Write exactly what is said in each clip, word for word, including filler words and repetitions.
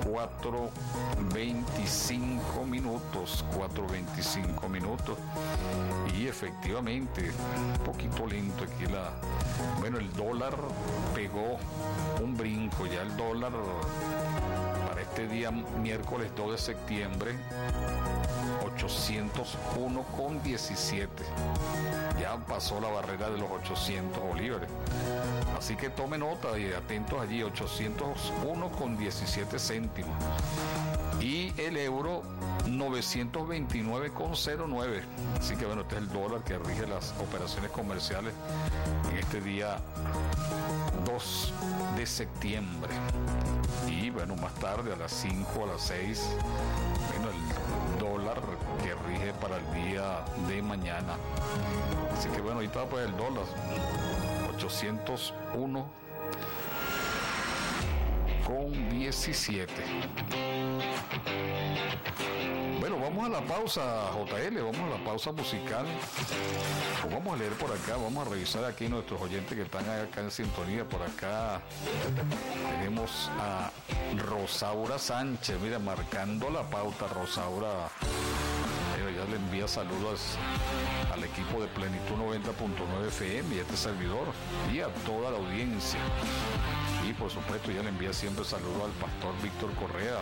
cuatro veinticinco minutos, cuatro veinticinco minutos. Y efectivamente, un poquito lento aquí la... Bueno, el dólar pegó un brinco, ya el dólar para este día miércoles dos de septiembre, ochocientos uno con diecisiete. Ya pasó la barrera de los ochocientos bolívares. Así que tome nota y atentos allí, ochocientos uno con diecisiete céntimos. Y el euro, novecientos veintinueve con cero nueve. Así que bueno, este es el dólar que rige las operaciones comerciales en este día dos de septiembre. Y bueno, más tarde a las cinco, a las seis, bueno, el dólar que rige para el día de mañana. Así que bueno, ahí está pues el dólar, ochocientos uno con diecisiete. Bueno, vamos a la pausa, J L, vamos a la pausa musical. Pues vamos a leer por acá, vamos a revisar aquí nuestros oyentes que están acá en sintonía. Por acá tenemos a Rosaura Sánchez, mira, marcando la pauta, Rosaura. Ya le envía saludos al equipo de Plenitud noventa punto nueve F M y a este servidor y a toda la audiencia. Y por supuesto ya le envía siempre saludos al pastor Víctor Correa.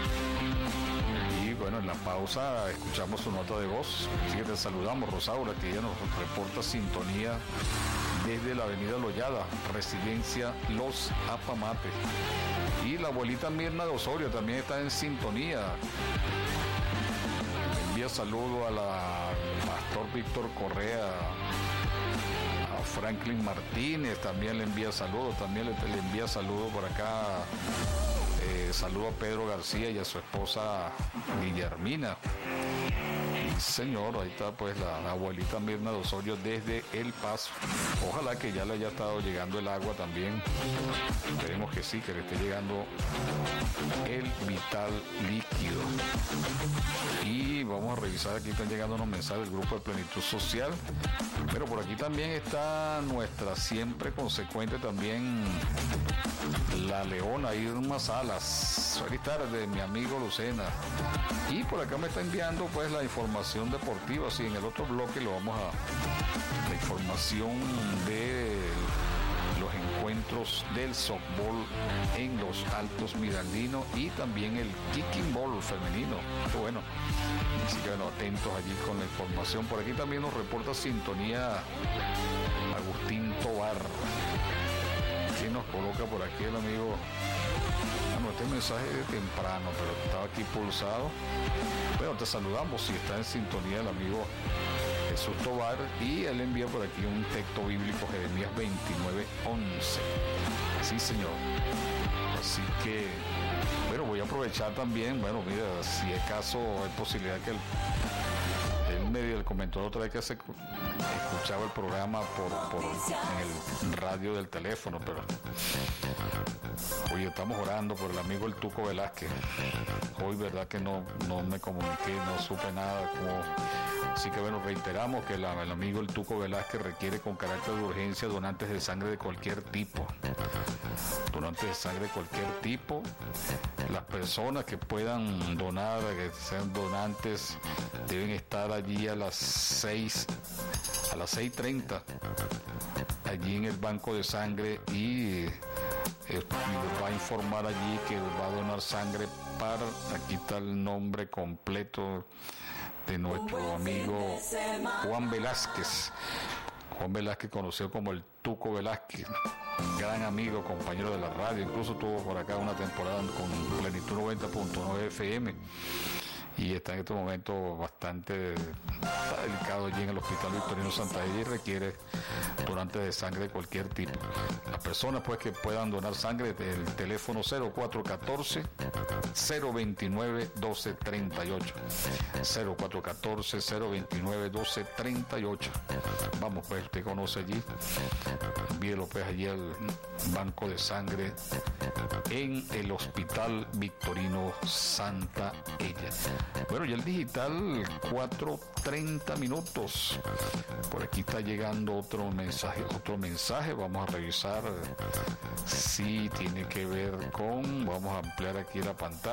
Y bueno, en la pausa escuchamos su nota de voz. Así que te saludamos, Rosaura, que ella nos reporta sintonía desde la avenida Loyada, residencia Los Apamates. Y la abuelita Mirna de Osorio también está en sintonía. Envía saludo a la pastor Víctor Correa, a Franklin Martínez, también le envía saludos, también le, le envía saludos por acá, eh, saludo a Pedro García y a su esposa Guillermina. Y señor, ahí está pues la, la abuelita Mirna de Osorio desde El Paso. Ojalá que ya le haya estado llegando el agua también. Esperemos que sí, que le esté llegando el vital líquido. Y vamos a revisar, aquí están llegando unos mensajes del grupo de Plenitud Social. Pero por aquí también está nuestra siempre consecuente también la leona Irma Salas. Feliz tarde, mi amigo Lucena. Y por acá me está enviando pues la información deportiva. Sí, en el otro bloque lo vamos a... La información de los encuentros del softball en los Altos Mirandinos y también el kicking ball femenino. Bueno, así que bueno, atentos allí con la información. Por aquí también nos reporta sintonía Agustín Tobar. ¿Quién nos coloca por aquí el amigo? Bueno, este mensaje de temprano, pero estaba aquí pulsado. Bueno, te saludamos si está en sintonía el amigo Jesús Tobar, y él envía por aquí un texto bíblico, Jeremías veintinueve once. Sí, señor. Así que, bueno, voy a aprovechar también, bueno, mira, si es caso, hay posibilidad que el, él medio el comentó otra vez que se escuchaba el programa por, por en el radio del teléfono, pero hoy estamos orando por el amigo el Tuco Velázquez. Hoy, verdad que no, no me comuniqué, no supe nada, como... Así que bueno, reiteramos que la, el amigo el Tuco Velázquez requiere con carácter de urgencia donantes de sangre de cualquier tipo. Donantes de sangre de cualquier tipo. Las personas que puedan donar, que sean donantes, deben estar allí a las seis, a las seis treinta, allí en el banco de sangre, y eh, va a informar allí que va a donar sangre para, aquí está el nombre completo de nuestro amigo Juan Velázquez. Juan Velázquez, conocido como el Tuco Velázquez, gran amigo, compañero de la radio, incluso tuvo por acá una temporada con Plenitud noventa punto nueve F M, y está en este momento bastante está delicado allí en el Hospital Victorino Santa Ella y requiere donantes de sangre de cualquier tipo. Las personas pues que puedan donar sangre, del teléfono cero cuatro uno cuatro, cero veintinueve, doce treinta y ocho, cero cuatro uno cuatro, cero veintinueve, doce treinta y ocho. Vamos pues, usted conoce allí, envíelo pues allí al banco de sangre en el Hospital Victorino Santa Ella. Bueno, y el digital, cuatro treinta minutos. Por aquí está llegando otro mensaje, otro mensaje. Vamos a revisar si tiene que ver con, vamos a ampliar aquí la